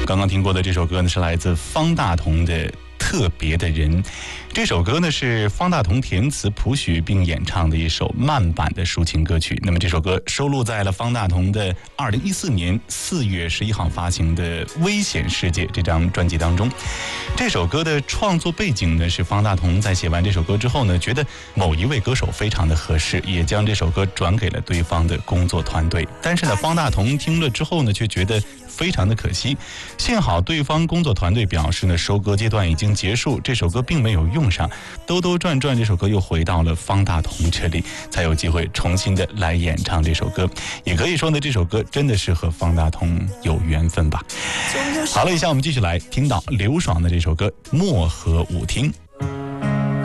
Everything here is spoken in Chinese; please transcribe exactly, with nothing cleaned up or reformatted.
刚刚听过的这首歌呢，是来自方大同的《特别的人》。这首歌呢是方大同填词谱曲并演唱的一首慢版的抒情歌曲。那么这首歌收录在了方大同的二零一四年四月十一号发行的《危险世界》这张专辑当中。这首歌的创作背景呢，是方大同在写完这首歌之后呢，觉得某一位歌手非常的合适，也将这首歌转给了对方的工作团队。但是呢，方大同听了之后呢，却觉得非常的可惜。幸好对方工作团队表示呢，收割阶段已经结束，这首歌并没有用上，兜兜转转这首歌又回到了方大同这里，才有机会重新的来演唱这首歌。也可以说呢，这首歌真的是和方大同有缘分吧。好了，以下我们继续来听到刘爽的这首歌《漠河舞厅》。